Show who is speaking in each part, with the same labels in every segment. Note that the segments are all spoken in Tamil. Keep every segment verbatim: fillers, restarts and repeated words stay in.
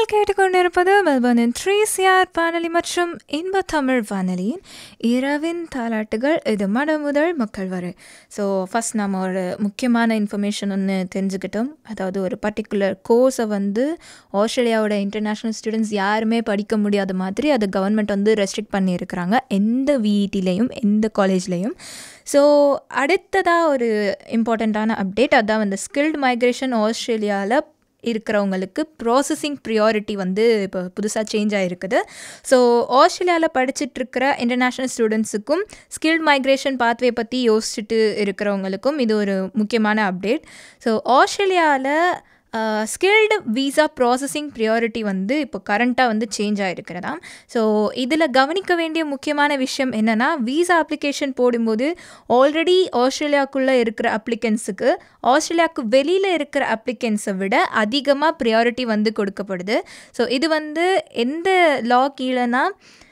Speaker 1: கேட்டுக்கொண்டிருப்பது மெல்பர்னின் த்ரீ சிஆர் வானொலி மற்றும் இன்ப தமிழ் வானொலியின் இரவின் தாலாட்டுகள். இது மட முதல் மக்கள் வரை. ஸோ ஃபஸ்ட் நம்ம ஒரு முக்கியமான இன்ஃபர்மேஷன் ஒன்று தெரிஞ்சுக்கிட்டோம். அதாவது ஒரு பர்டிகுலர் கோர்ஸை வந்து ஆஸ்திரேலியாவோட இன்டர்நேஷ்னல் ஸ்டூடெண்ட்ஸ் யாருமே படிக்க முடியாத மாதிரி அதை கவர்மெண்ட் வந்து ரெஸ்ட்ரிக்ட் பண்ணியிருக்கிறாங்க, எந்த விஇடிலையும் எந்த காலேஜ்லேயும். ஸோ அடுத்ததாக ஒரு இம்பார்ட்டண்ட்டான அப்டேட், அதான் வந்து ஸ்கில்டு மைக்ரேஷன் ஆஸ்திரேலியாவில் இருக்கிறவங்களுக்கு ப்ராசஸிங் ப்ரியாரிட்டி வந்து இப்போ புதுசாக சேஞ்ச் ஆகிருக்குது. ஸோ ஆஸ்திரேலியாவில் படிச்சுட்ருக்கிற இன்டர்நேஷ்னல் ஸ்டூடெண்ட்ஸுக்கும் ஸ்கில்ட் மைக்ரேஷன் பாத்வே பற்றி யோசிச்சுட்டு இருக்கிறவங்களுக்கும் இது ஒரு முக்கியமான அப்டேட். ஸோ ஆஸ்திரேலியாவில் ஸ்கில்டு வீசா ப்ராசஸிங் ப்ரியாரிட்டி வந்து இப்போ கரண்ட்டாக வந்து சேஞ்ச் ஆகிருக்கிறதா. ஸோ இதில் கவனிக்க வேண்டிய முக்கியமான விஷயம் என்னென்னா, வீசா அப்ளிகேஷன் போடும்போது ஆல்ரெடி ஆஸ்திரேலியாவுக்குள்ளே இருக்கிற அப்ளிகன்ஸுக்கு ஆஸ்திரேலியாவுக்கு வெளியில் இருக்கிற அப்ளிகன்ஸை விட அதிகமாக ப்ரியாரிட்டி வந்து கொடுக்கப்படுது. ஸோ இது வந்து எந்த லா கீழேனா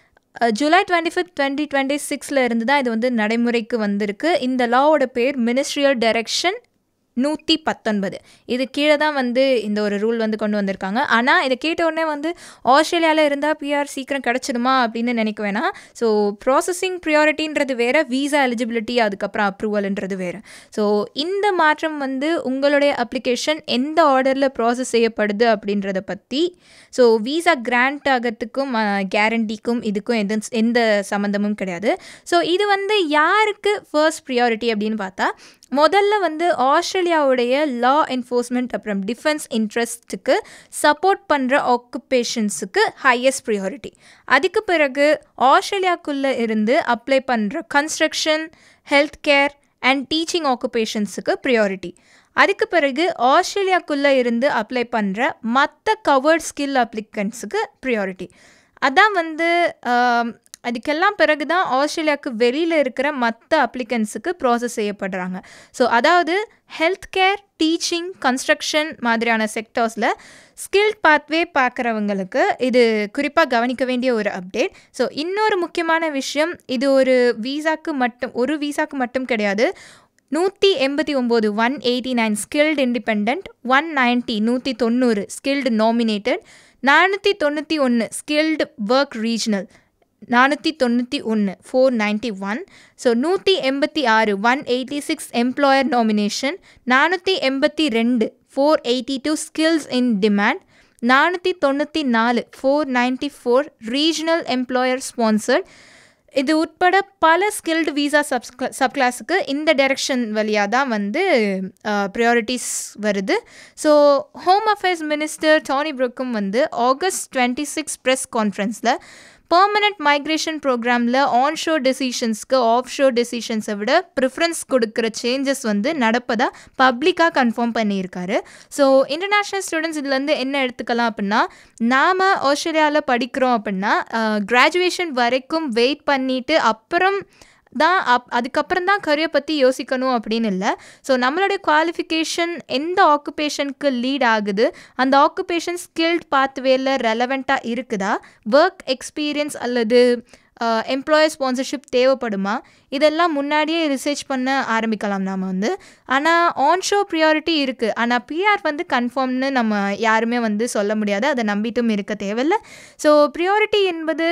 Speaker 1: July twenty fifth twenty twenty சிக்ஸில் இருந்து தான் இது வந்து நடைமுறைக்கு வந்திருக்கு. இந்த லாவோட பேர் மினிஸ்ட்ரியல் டைரக்ஷன் நூற்றி பத்தொன்பது. இது கீழே தான் வந்து இந்த ஒரு ரூல் வந்து கொண்டு வந்திருக்காங்க. ஆனால் இதை கேட்ட உடனே வந்து ஆஸ்திரேலியாவில் இருந்தால் பிஆர் சீக்கிரம் கிடச்சிடுமா அப்படின்னு நினைக்க வேணாம். ஸோ ப்ராசஸிங் ப்ரியாரிட்டின்றது வேறு, வீசா எலிஜிபிலிட்டி அதுக்கப்புறம் அப்ரூவல்ன்றது வேறு. ஸோ இந்த மாற்றம் வந்து உங்களுடைய அப்ளிகேஷன் எந்த ஆர்டரில் ப்ராசஸ் செய்யப்படுது அப்படின்றத பற்றி, ஸோ வீசா கிராண்ட் ஆகிறதுக்கும் கேரண்டிக்கும் இதுக்கும் எந்த எந்த சம்மந்தமும் கிடையாது. ஸோ இது வந்து யாருக்கு ஃபர்ஸ்ட் ப்ரியாரிட்டி அப்படின்னு பார்த்தா, முதல்ல வந்து ஆஸ்திரேலியாவுடைய லா என்ஃபோர்ஸ்மெண்ட் அப்புறம் டிஃபென்ஸ் இன்ட்ரெஸ்ட்டுக்கு சப்போர்ட் பண்ணுற ஆக்குபேஷன்ஸுக்கு ஹையஸ்ட் ப்ரியாரிட்டி. அதுக்கு பிறகு ஆஸ்திரேலியாவுக்குள்ளே இருந்து அப்ளை பண்ணுற construction, health care and teaching ஆக்குபேஷன்ஸுக்கு priority. அதுக்கு பிறகு ஆஸ்திரேலியாவுக்குள்ளே இருந்து அப்ளை பண்ணுற மற்ற கவர்ட் ஸ்கில் அப்ளிகன்ஸுக்கு ப்ரியாரிட்டி. அதான் வந்து அதுக்கெல்லாம் பிறகு தான் ஆஸ்திரேலியாவுக்கு வெளியில் இருக்கிற மற்ற அப்ளிகன்ஸுக்கு ப்ராசஸ் செய்யப்படுறாங்க. ஸோ அதாவது ஹெல்த் கேர், டீச்சிங், கன்ஸ்ட்ரக்ஷன் மாதிரியான செக்டர்ஸில் ஸ்கில்ட் பாத்வே பார்க்குறவங்களுக்கு இது குறிப்பாக கவனிக்க வேண்டிய ஒரு அப்டேட். ஸோ இன்னொரு முக்கியமான விஷயம், இது ஒரு வீசாக்கு மட்டும் ஒரு வீசாக்கு மட்டும் கிடையாது. நூற்றி எண்பத்தி ஒம்பது one eighty nine skilled independent, one ninety நூற்றி தொண்ணூறு ஸ்கில்டு நாமினேட்டட், நானூற்றி தொண்ணூற்றி ஒன்று ஸ்கில்டு ஒர்க் ரீஜனல், நானூற்றி தொண்ணூற்றி ஒன்று ஃபோர் நைன்ட்டி ஒன். ஸோ நூற்றி எண்பத்தி ஆறு one eighty six employer nomination, நானூற்றி எண்பத்தி ரெண்டு four eighty two skills in demand, நானூற்றி தொண்ணூற்றி நாலு four ninety four regional employer sponsored. இது உட்பட பல ஸ்கில்டு வீசா சப் சப் கிளாஸுக்கு இந்த டைரக்ஷன் வழியாக தான் வந்து ப்ரியாரிட்டிஸ் வருது. So home affairs minister Dhoni ப்ரூக்கும் வந்து August twenty six press கான்ஃபரன்ஸில் permanent migration ப்ரோக்ராமில் ஆன்ஷோர் டெசிஷன்ஸ்க்கு ஆஃப்ஷோர் டெசிஷன்ஸை விட ப்ரிஃபரன்ஸ் கொடுக்குற சேஞ்சஸ் வந்து நடப்பதாக பப்ளிக்காக கன்ஃபார்ம் பண்ணியிருக்காரு. ஸோ இன்டர்நேஷ்னல் ஸ்டூடெண்ட்ஸ் இதுலேருந்து என்ன எடுத்துக்கலாம் அப்படின்னா, நாம் ஆஸ்திரேலியாவில் படிக்கிறோம் அப்படின்னா கிராஜுவேஷன் வரைக்கும் வெயிட் பண்ணிவிட்டு அப்புறம் தான் அப் அதுக்கப்புறம் தான் கரியர் பற்றி யோசிக்கணும் அப்படின்னு இல்லை. ஸோ நம்மளுடைய குவாலிஃபிகேஷன் எந்த ஆக்குபேஷனுக்கு லீட் ஆகுது, அந்த ஆக்குபேஷன் ஸ்கில்ட் பாத்வேல ரெலவெண்ட்டாக இருக்குதா, ஒர்க் எக்ஸ்பீரியன்ஸ் அல்லது எம்ப்ளாயர் ஸ்பான்சர்ஷிப் தேவைப்படுமா, இதெல்லாம் முன்னாடியே ரிசர்ச் பண்ண ஆரம்பிக்கலாம் நாம் வந்து. ஆனால் ஆன்ஷோ ப்ரியாரிட்டி இருக்குது, ஆனால் பிஆர் வந்து கன்ஃபார்ம்னு நம்ம யாருமே வந்து சொல்ல முடியாது, அதை நம்பிட்டும் இருக்க தேவையில்லை. ஸோ ப்ரியாரிட்டி என்பது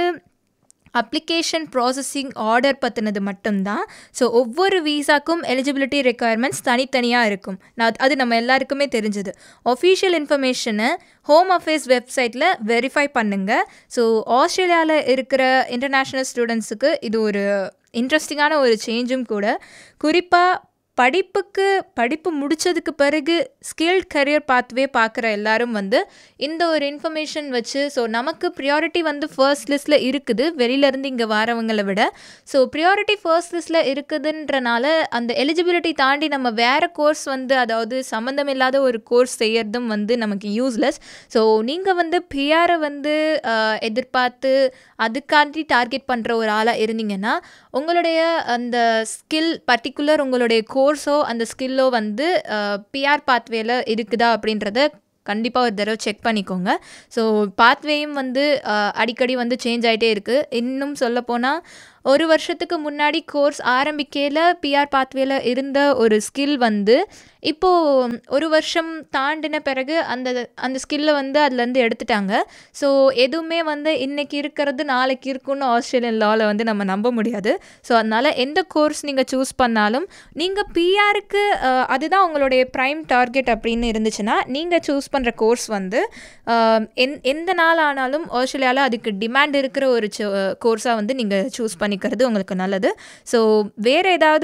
Speaker 1: அப்ளிகேஷன் ப்ராசஸிங் ஆர்டர் பற்றினது மட்டும்தான். ஸோ ஒவ்வொரு வீசாக்கும் எலிஜிபிலிட்டி ரெக்குயர்மெண்ட்ஸ் தனித்தனியாக இருக்கும். நான் அது நம்ம எல்லாருக்குமே தெரிஞ்சது. ஒஃபிஷியல் இன்ஃபர்மேஷனை ஹோம் அஃபேர்ஸ் வெப்சைட்டில் வெரிஃபை பண்ணுங்கள். ஸோ ஆஸ்திரேலியாவில் இருக்கிற இன்டர்நேஷ்னல் ஸ்டூடெண்ட்ஸுக்கு இது ஒரு இன்ட்ரெஸ்டிங்கான ஒரு சேஞ்சும் கூட. குறிப்பாக படிப்புக்கு படிப்பு முடித்ததுக்கு பிறகு ஸ்கில்ட் கரியர் பாத்வே பார்க்குற எல்லாரும் வந்து இந்த ஒரு இன்ஃபர்மேஷன் வச்சு, ஸோ நமக்கு ப்ரியாரிட்டி வந்து ஃபர்ஸ்ட் லிஸ்ட்டில் இருக்குது வெளியிலேருந்து இங்கே வரவங்களை விட. ஸோ ப்ரியாரிட்டி ஃபர்ஸ்ட் லிஸ்ட்டில் இருக்குதுன்றனால அந்த எலிஜிபிலிட்டி தாண்டி நம்ம வேறு கோர்ஸ் வந்து, அதாவது சம்மந்தம் இல்லாத ஒரு கோர்ஸ் செய்யறதும் வந்து நமக்கு யூஸ்லெஸ். ஸோ நீங்கள் வந்து பிஆரை வந்து எதிர்பார்த்து அதுக்காண்டி டார்கெட் பண்ணுற ஒரு ஆளாக இருந்தீங்கன்னா, உங்களுடைய அந்த ஸ்கில் பர்டிகுலர் உங்களுடைய கோர்ஸோ அந்த ஸ்கில்லோ வந்து பிஆர் பாத்வேல இருக்குதா அப்படின்றத கண்டிப்பாக ஒரு தடவை செக் பண்ணிக்கோங்க. ஸோ பாத்வேயும் வந்து அடிக்கடி வந்து சேஞ்ச் ஆகிட்டே இருக்குது. இன்னும் சொல்லப்போனால் ஒரு வருஷத்துக்கு முன்னாடி கோர்ஸ் ஆரம்பிக்கையில் பிஆர் பாத்வேல இருந்த ஒரு ஸ்கில் வந்து இப்போது ஒரு வருஷம் தாண்டின பிறகு அந்த அந்த ஸ்கில்லை வந்து அதுலேருந்து எடுத்துட்டாங்க. ஸோ எதுவுமே வந்து இன்றைக்கி இருக்கிறது நாளைக்கு இருக்குன்னு ஆஸ்திரேலியன் லாவில் வந்து நம்ம நம்ப முடியாது. ஸோ அதனால் எந்த கோர்ஸ் நீங்கள் சூஸ் பண்ணாலும் நீங்கள் பிஆருக்கு அதுதான் உங்களுடைய ப்ரைம் டார்கெட் அப்படின்னு இருந்துச்சுன்னா நீங்கள் சூஸ் பண்ணுற கோர்ஸ் வந்து எந் எந்த நாள் ஆனாலும் ஆஸ்திரேலியாவில் அதுக்கு டிமாண்ட் இருக்கிற ஒரு கோர்ஸாக வந்து நீங்கள் சூஸ் பண்ணிக்கிறது உங்களுக்கு நல்லது. ஸோ வேறு ஏதாவது